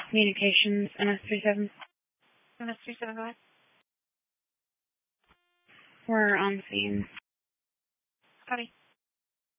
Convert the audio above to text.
Communications, MS37. MS37, go ahead. We're on scene. Copy.